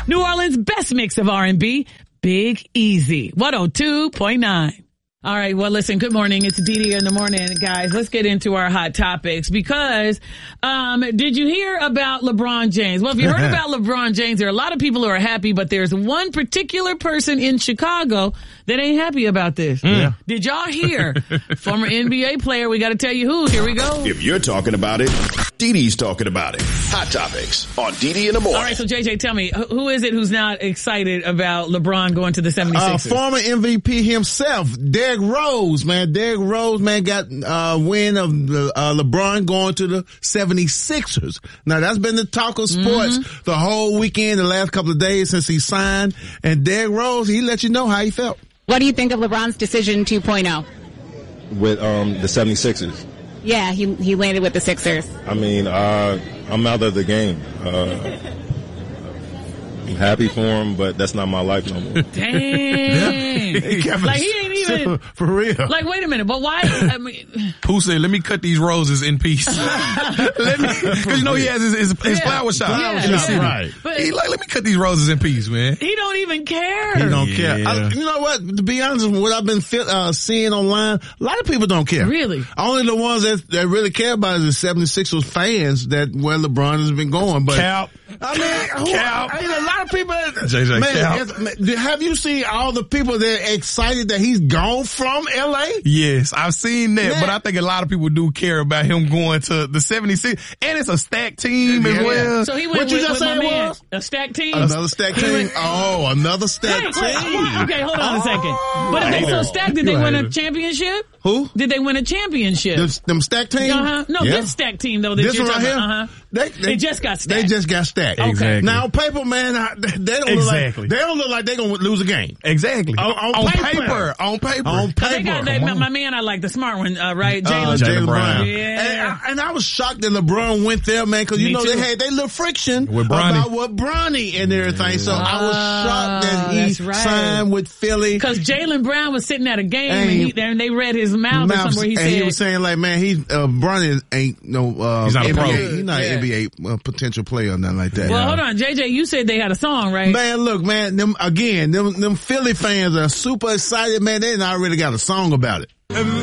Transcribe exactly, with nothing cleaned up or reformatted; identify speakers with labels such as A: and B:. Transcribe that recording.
A: New Orleans' best mix of R and B, Big Easy, one oh two point nine. All right, well, listen, good morning. It's Dee Dee in the morning, guys. Let's get into our hot topics because um did you hear about LeBron James? Well, if you heard about LeBron James, there are a lot of people who are happy, but there's one particular person in Chicago that ain't happy about this.
B: Yeah.
A: Did y'all hear? Former N B A player, we got to tell you who. Here we go.
C: If you're talking about it, Dee Dee's talking about it. Hot Topics on Dee Dee in the morning.
A: All right, so J J, tell me, who is it who's not excited about LeBron going to the seventy-sixers?
B: Uh, former M V P himself, Derrick Rose, man. Derrick Rose, man, got uh win of uh, LeBron going to the seventy-sixers. Now, that's been the talk of sports mm-hmm. the whole weekend, the last couple of days since he signed. And Derrick Rose, he let you know how he felt.
D: What do you think of LeBron's decision two point oh?
E: With um the seventy-sixers?
D: Yeah, he he landed with the Sixers.
E: I mean, uh, I'm out of the game. Uh, I'm happy for him, but that's not my life no more.
A: Dang. Like, he ain't even.
B: For real.
A: Like, wait a minute, but why? I mean.
F: Pooh said, let me cut these roses in peace. Let me, cause you know he has his, his, his yeah. flower shop
A: yeah.
F: in the city.
B: Right.
A: But
F: he like, let me cut these roses in peace, man.
A: He don't even care.
B: He don't
F: yeah.
B: care. I, you know what? To be honest, what I've been uh, seeing online, a lot of people don't care.
A: Really?
B: Only the ones that, that really care about is the seventy-sixers fans that where LeBron has been going. But
F: Cap.
B: I mean, who,
F: Cap.
B: I mean, a lot of people.
F: J J
B: man,
F: Cap.
B: man, have you seen all the people that are excited that he's gone from L A?
F: Yes, I've seen that,
B: yeah.
F: but I think a lot of people do care about him going to the seventy-six, and it's a stacked team
B: yeah.
F: as well.
A: So he went
B: what you
A: with,
B: just
A: with
B: said
A: my man.
B: was
A: A stacked team?
B: Another stacked team?
A: Went,
B: oh, another stacked
A: wait,
B: team.
A: Wait, okay, hold on oh, a second. But if they so stacked, did they win a championship?
B: Who?
A: Did they win a championship?
B: Them, them stacked teams?
A: Uh-huh. No,
B: yeah.
A: this stacked team, though, that
B: this
A: you're
B: one
A: talking
B: right here?
A: about. Uh-huh.
B: They, they,
A: they just got stacked.
B: They just got stacked.
A: Okay.
F: Exactly.
B: Now, on paper, man, they don't
F: exactly.
B: look like, they don't look like they're going to lose a game.
F: Exactly.
B: On, on,
F: on
B: paper.
F: paper. On paper.
B: On paper.
A: They got that, my man, I like the smart one, uh, right? Jaylen
B: uh, Jaylen
F: Brown.
B: Brown.
A: Yeah.
B: And I, and I was shocked that LeBron went there, man, because you
A: Me
B: know
A: too.
B: they had they little friction
F: with Bronny.
B: about what Bronny and everything. So I was shocked that he
A: that's right.
B: signed with Philly.
A: Because Jaylen Brown was sitting at a game and, he, and they read his mouth,
B: Mouth,
A: or somewhere he
B: and
A: said.
B: he was saying like, man, he's uh, Bronny ain't no uh,
F: he's not a
B: N B A.
F: pro.
B: He's not
A: Yeah.
B: an N B A uh, potential player or nothing like that.
A: Well,
B: yeah.
A: hold on, J J, you said they had a song, right?
B: Man, look, man, them again, them them Philly fans are super excited, man. They already got a song about it.